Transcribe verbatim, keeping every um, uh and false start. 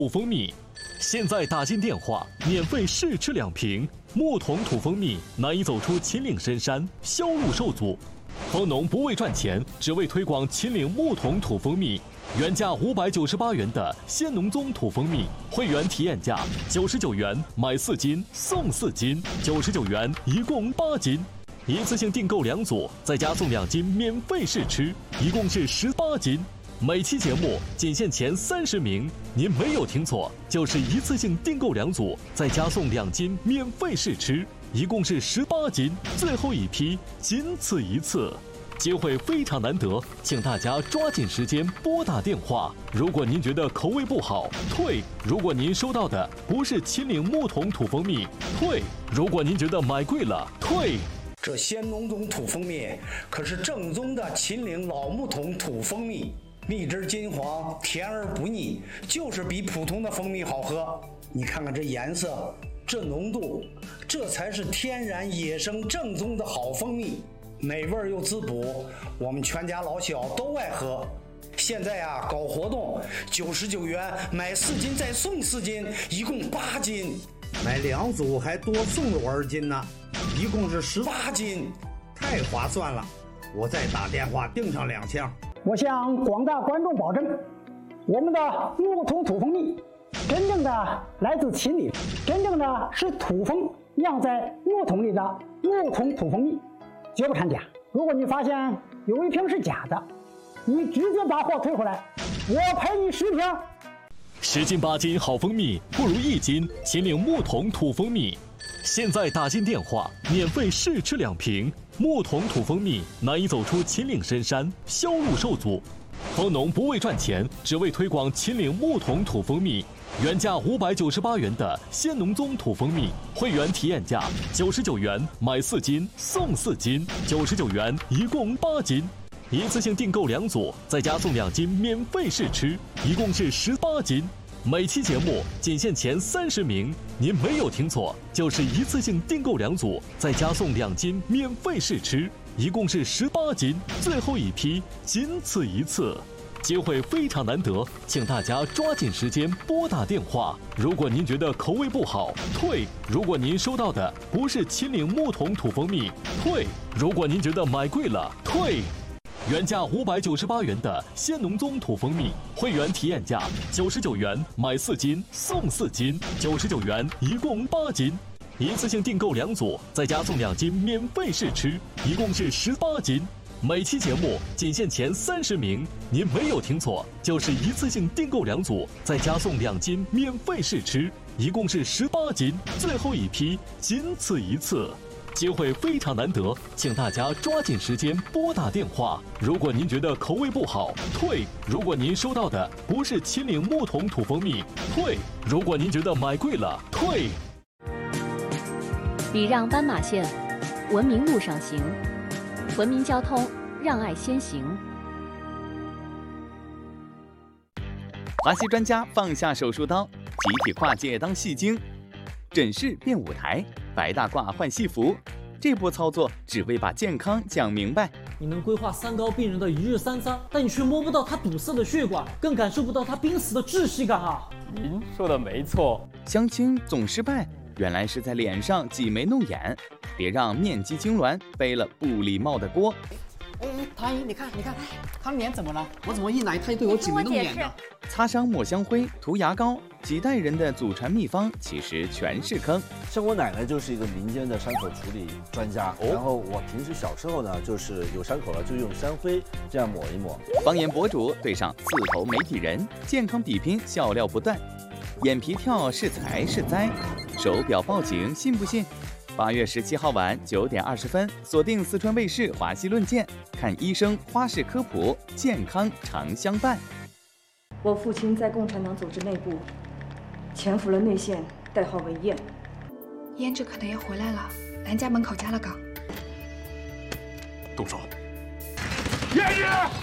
土蜂蜜，现在打进电话免费试吃两瓶。木桶土蜂蜜难以走出秦岭深山，销路受阻。蜂农不为赚钱，只为推广秦岭木桶土蜂蜜。原价五百九十八元的鲜农宗土蜂蜜，会员体验价九十九元买四斤送四斤，九十九元一共八斤。一次性订购两组，再加送两斤免费试吃，一共是十八斤。每期节目仅限前三十名，您没有听错，就是一次性订购两组，再加送两斤免费试吃，一共是十八斤，最后一批仅此一次，机会非常难得，请大家抓紧时间拨打电话。如果您觉得口味不好，退；如果您收到的不是秦岭木桶土蜂蜜，退；如果您觉得买贵了，退。 这鲜农宗土蜂蜜可是正宗的秦岭老木桶土蜂蜜。蜜汁金黄，甜而不腻，就是比普通的蜂蜜好喝。你看看这颜色，这浓度，这才是天然野生正宗的好蜂蜜，美味又滋补，我们全家老小都爱喝。现在啊，搞活动，九十九元买四斤再送四斤，一共八斤，买两组还多送我二斤呢，一共是十八斤，太划算了。我再打电话订上两箱。 我向广大观众保证，我们的木桶土蜂蜜真正的来自秦岭，真正的是土蜂酿在木桶里的木桶土蜂蜜，绝不掺假。如果你发现有一瓶是假的，你直接把货退回来，我赔你十瓶。 十斤八斤好蜂蜜不如一斤秦岭木桶土蜂蜜。现在打进电话免费试吃两瓶。木桶土蜂蜜难以走出秦岭深山，销路受阻。蜂农不为赚钱，只为推广秦岭木桶土蜂蜜。原价五百九十八元的鲜农宗土蜂蜜，会员体验价九十九元买四斤送四斤，九十九元一共八斤。一次性订购两组，再加送两斤免费试吃，一共是十八斤。每期节目仅限前三十名，您没有听错，就是一次性订购两组，再加送两斤免费试吃，一共是十八斤，最后一批仅此一次，机会非常难得，请大家抓紧时间拨打电话。如果您觉得口味不好，退；如果您收到的不是秦岭木桶土蜂蜜，退；如果您觉得买贵了，退。原价五百九十八元的鲜农宗土蜂蜜，会员体验价九十九元买四斤送四斤，九十九元一共八斤。一次性订购两组，再加送两斤免费试吃，一共是十八斤。每期节目仅限前三十名，您没有听错，就是一次性订购两组，再加送两斤免费试吃，一共是十八斤，最后一批仅此一次。机会非常难得，请大家抓紧时间拨打电话。如果您觉得口味不好，退；如果您收到的不是秦岭木桶土蜂蜜，退；如果您觉得买贵了，退。 礼让斑马线，文明路上行，文明交通，让爱先行。 华西专家放下手术刀，集体跨界当戏精，诊室变舞台，白大褂换戏服，这波操作只为把健康讲明白。 你能规划三高病人的一日三餐，但你却摸不到他堵塞的血管，更感受不到他濒死的窒息感啊！ 您说的没错， 相亲总失败，原来是在脸上挤眉弄眼，别让面基痉挛背了不礼貌的锅。 哎哎，唐阿姨，你看，你看，他脸怎么了？我怎么一来他就对我挤眉弄眼的？ 擦伤抹香灰，涂牙膏，几代人的祖传秘方其实全是坑。 像我奶奶就是一个民间的伤口处理专家，哦、然后我平时小时候呢，就是有伤口了就用山灰这样抹一抹。 方言博主对上刺头媒体人，健康比拼笑料不断，眼皮跳是财是灾，手表报警信不信？八月十七号晚九点二十分，锁定四川卫视《华西论剑》，看医生花式科普，健康常相伴。 我父亲在共产党组织内部潜伏了内线，代号为燕。 胭脂可能也回来了，南家门口加了岗。 动手！胭脂！